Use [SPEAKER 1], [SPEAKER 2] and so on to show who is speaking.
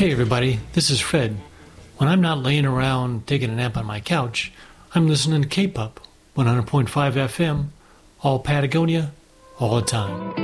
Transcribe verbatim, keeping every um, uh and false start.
[SPEAKER 1] Hey everybody, this is Fred. When I'm not laying around taking a nap on my couch, I'm listening to K-Pop, one hundred point five F M, all Patagonia, all the time.